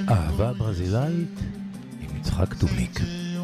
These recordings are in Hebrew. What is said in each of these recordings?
אהבה ברזילאית עם יצחק טוניק.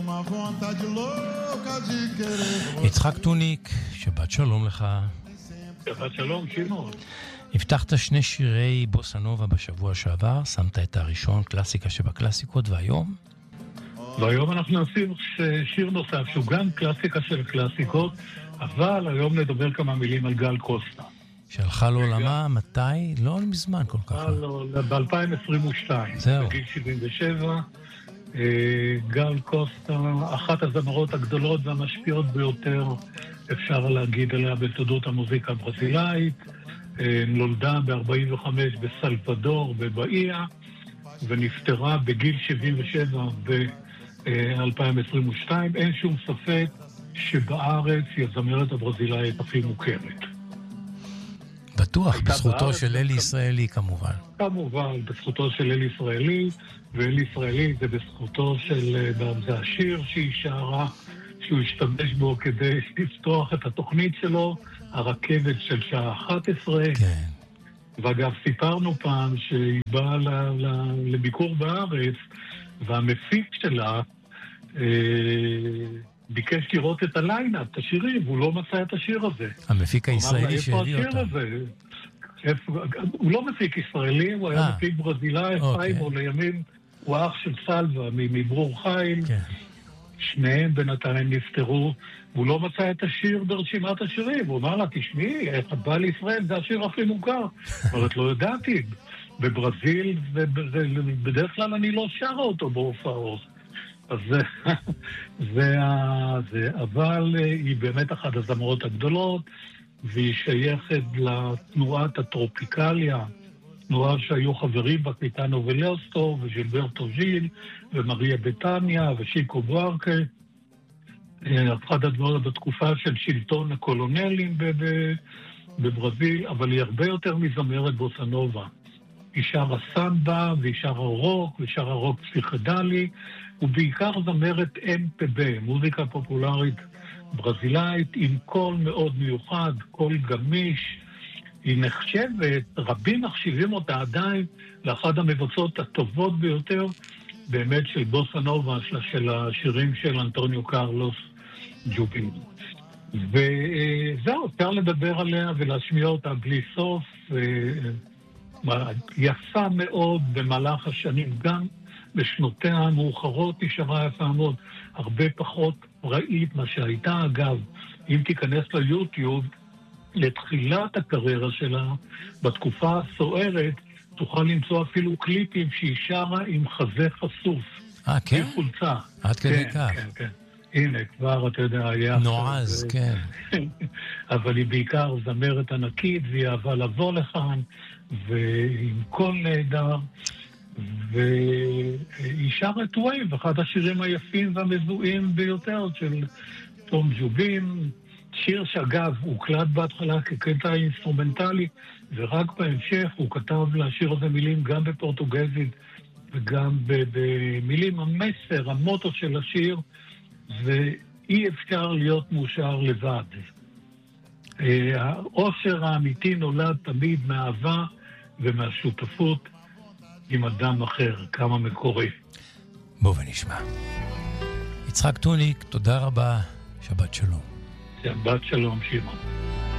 יצחק טוניק, שבת שלום לך. שבת שלום, שמעון. הבטחת שני שירי בוסנובה בשבוע שעבר, שמת את הראשון, קלאסיקה שבקלאסיקות, והיום? והיום אנחנו נשים שיר נוסף, שהוא גם קלאסיקה של קלאסיקות, אבל היום נדבר כמה מילים על גל קוסטה. שהלכה לעולמה, מתי? לא מזמן כל כך. ב-2022. זהו. בגיל 77. גל קוסטה, אחת הזמרות הגדולות והמשפיעות ביותר, אפשר להגיד עליה בתולדות המוזיקה הברזילאית. נולדה ב-45 בסלבדור, בבאיה, ונפטרה בגיל 77 ב-2022. אין שום ספק שבארץ היא הזמרת הברזילאית הכי מוכרת. בטוח, בזכותו של אלי ישראלי כמובן. כמובן, בזכותו של אלי ישראלי, ואלי ישראלי זה בזכותו של, זה השיר שהיא שרה, שהוא השתמש בו כדי לפתוח את התוכנית שלו, הרכבת של שעה 11. כן. ואגב, סיפרנו פעם שהיא באה לביקור בארץ, והמפיק שלה ביקש לראות את הליינאפ, את השירים, והוא לא מצא את השיר הזה. המפיק הישראלי שהביא אותה. הוא לא מפיק ישראלי, הוא היה מפיק ברזילאי, חיימו לימים, הוא אח של סלווה, מברור חיל. כן. שניהם בינתיים נפטרו, והוא לא מצא את השיר ברשימת השירים. הוא אמר לה, תשמעי, איך את באה לישראל, זה השיר הכי מוכר. אומרת, לא ידעתי, בברזיל, בדרך כלל אני לא שרה אותו בהופעות. אז זה, אבל היא באמת אחת הזמרות הגדולות, והיא שייכת לתנועת הטרופיקליה, תנועה שהיו חברים בה קיטנו ולרסטו, וז'ילברטו ז'יל, ומריה בטניה, ושיקו בוארקה, אחת הדמות בתקופה של שלטון הקולונלים בברזיל, אבל היא הרבה יותר מזמרת בוסנובה. היא שרה סמבה, והיא שרה רוק, והיא שרה רוק פסיכדלי, ובעיקר זמרת MPB, מוזיקה פופולרית ברזילאית, עם קול מאוד מיוחד, קול גמיש. היא נחשבת, רבים מחשיבים אותה עדיין, לאחד המבצעות הטובות ביותר, באמת של בוסנובה, של השירים של אנטוניו קרלוס ג'ובין. וזהו, אפשר לדבר עליה ולהשמיע אותה בלי סוף. יפה מאוד במהלך השנים, גם בשנותיה המאוחרות היא שרה יפה מאוד, הרבה פחות ראית מה שהייתה. אגב, אם תיכנס ליוטיוב, לתחילת הקריירה שלה, בתקופה הסוערת, תוכל למצוא אפילו קליפים שהיא שרה עם חזה חשוף. כן? עם חולצה. עד כדי כך. כן, כן. הנה, כבר, אתה יודע, היה... נועז, כן. אבל היא בעיקר זמרת ענקית, והיא אהבה לבוא לכאן, ועם קול נהדר, והיא שרה את וייב, אחד השירים היפים והמזוהים ביותר של תום ג'ובין, שיר שאגב הוקלט בהתחלה כקטע אינסטרומנטלי, ורק בהמשך הוא כתב לשיר הזה מילים גם בפורטוגזית וגם במילים. המסר, המוטו של השיר, ואי אפשר להיות מאושר לבד. האושר האמיתי נולד תמיד מאהבה ומהשותפות עם אדם אחר, כמה מקורי. בוא ונשמע. יצחק טוניק, תודה רבה, שבת שלום. שבת שלום, שמעון.